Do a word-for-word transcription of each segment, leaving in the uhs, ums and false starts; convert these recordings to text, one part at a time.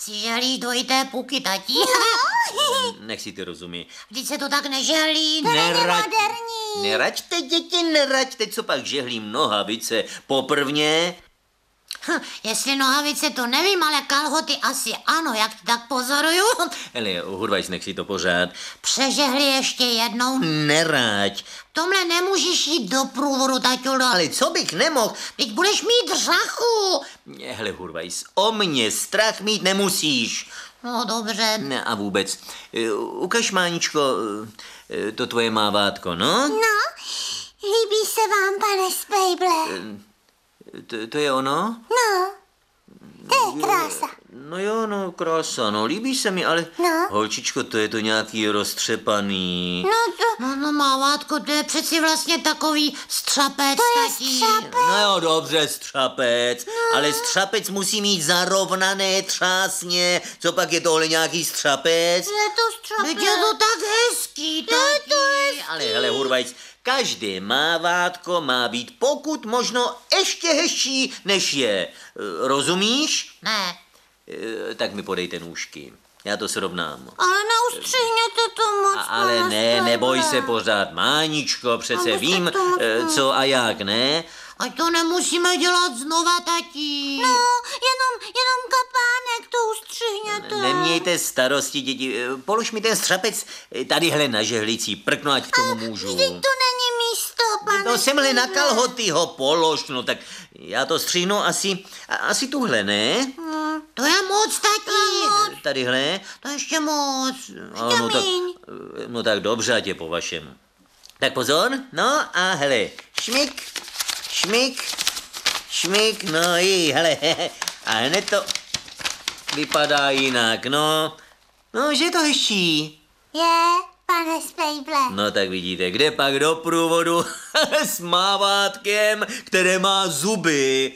si žehlíš dvojité puky, tati? Nech si ty rozumí. Vždyť se to tak nežehlí. To není Neraď- moderní. Neraďte, děti, neraďte, co pak žehlím nohavice poprvně. Hm, jestli nohavice, to nevím, ale kalhoty asi ano, jak to tak pozoruju. Hele, Hurvajs, nech si to pořád. Přežehli ještě jednou. Neraď. Tomhle nemůžeš jít do průvodu, taťulo. Ale co bych nemohl? Teď budeš mít řachu. Hele, Hurvajs, o mě strach mít nemusíš. No dobře. Ne, a vůbec. Eh, Ukaž, Máničko, eh, to tvoje mávátko, no? No, líbí se vám, pane Spejble? To, to je ono? No, to je krása. No jo, no, krása, no, líbí se mi, ale... No. Holčičko, to je to nějaký roztřepaný. No to, No, no, mávátko, to je přeci vlastně takový střapec, To je tatí. střapec. No jo, dobře, střapec, no. Ale střapec musí mít zarovnané třásně. Co pak je tohle nějaký střapec? je to střapec. Teď je to tak hezký, tati. Ale hele, Hurvajs, každé mávátko má být pokud možno ještě hezčí, než je. E, Rozumíš? Ne, E, Tak mi podejte nůžky. Já to srovnám. Ale neustřihněte to moc, A, ale pane ne, Spejble. neboj se pořád, Máničko, přece Abyste vím, to moc e, ne- co a jak, ne? ať to nemusíme dělat znova, tati. No, jenom, jenom kapánek to ustřihněte. Nemějte starosti, děti. E, Polož mi ten střapec e, tadyhle na žehlicí, prkno, ať k tomu můžu. Vždyť to není místo, pane No semhle na Spejble. kalhoty ho polož, no tak já to střihnu asi, a- asi tuhle, ne? To je moc, tati. Tadyhle? To je ještě moc. A no, tak, míň. no tak dobře, ať je po vašem. Tak pozor, no a hele, šmik, šmik, šmik, no i hele, a hned to vypadá jinak, no. No, že je to hezčí. Je, pane Spejble. No tak vidíte, kde pak do průvodu s mávátkem, které má zuby.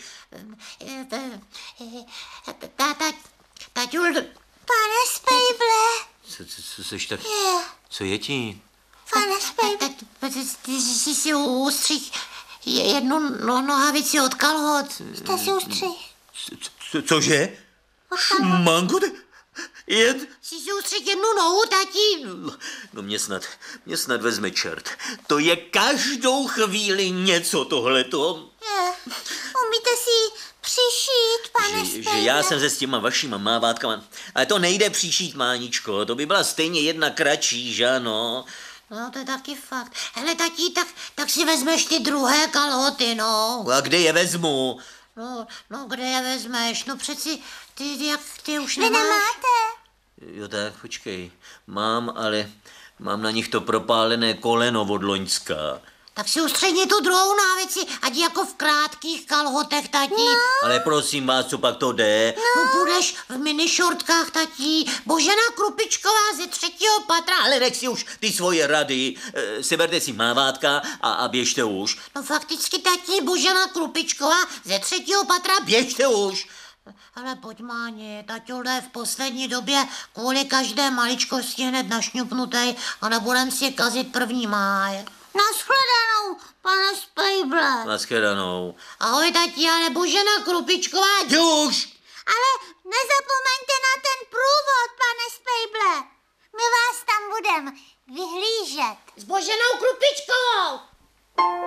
Ta, ta, taťul, Pane Spejble. Co, co, co seš tak, Je, co je ti? pane Spejble. tak, ty jsi si ustřih jednu no, nohavici od kalhot. Jste si ustřih. Co, co, cože? Mango, ty- jed? Jsi si ustřih jednu nohu, tati. No mě snad, mě snad vezme čert. To je každou chvíli něco tohleto. Je, umíte si přišít, pane Že, že Spejble? já jsem se s těma vašima mávátkama, ale to nejde přišít, Máničko, to by byla stejně jedna kratší, že ano? No, to je taky fakt. Hele, tati, tak, tak si vezmeš ty druhé kalhoty, no. A kde je vezmu? No, no, kde je vezmeš? No přeci, ty, ty jak ty už Vy nemáš. nemáte? Jo tak, počkej, mám, ale mám na nich to propálené koleno od loňska. Tak si ustředni tu druhou návici, ať jako v krátkých kalhotech, tati. No. Ale prosím vás, co pak to jde? No, půjdeš v minišortkách, tati. Božena Krupičková ze třetího patra. Ale nech si už ty svoje rady, e, seberte si mávátka a, a běžte už. No fakticky, tati, Božena Krupičková ze třetího patra. Běžte už. Ale pojď, Máni, taťule je v poslední době kvůli každé maličkosti hned našňupnutej a nebudem si kazit první máj. Naschledanou, pane Spejble. Naschledanou. Ahoj, tati, ale Božena Krupičková. Jdi už. Ale nezapomeňte na ten průvod, pane Spejble. My vás tam budeme vyhlížet. S Boženou Krupičkovou.